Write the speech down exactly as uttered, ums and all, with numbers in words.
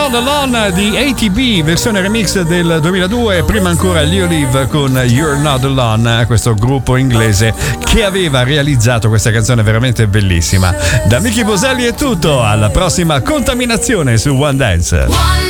Not Alone di A T B, versione remix del duemiladue, prima ancora Leo Live con You're Not Alone, questo gruppo inglese che aveva realizzato questa canzone veramente bellissima. Da Mickey Boselli è tutto, alla prossima contaminazione su One Dance.